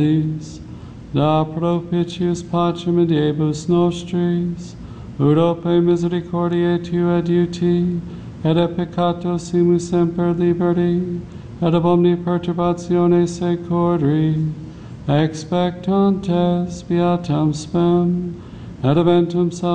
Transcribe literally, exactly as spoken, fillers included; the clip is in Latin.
da propitius pacem in diebus nostris, urope misericordiae tu adiuti, et a peccato simus semper liberi, et ab omni perturbatione secori, expectantes beatam spem, et eventum salvationem